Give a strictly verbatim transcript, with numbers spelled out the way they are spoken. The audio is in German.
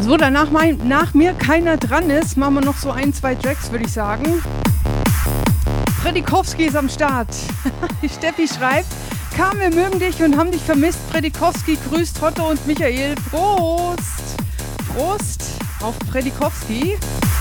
So, danach mein, nach mir keiner dran ist, machen wir noch so ein, zwei Tracks, würde ich sagen. Predikowski ist am Start. Steffi schreibt, Carmen, wir mögen dich und haben dich vermisst. Predikowski grüßt Otto und Michael. Prost! Prost auf Predikowski.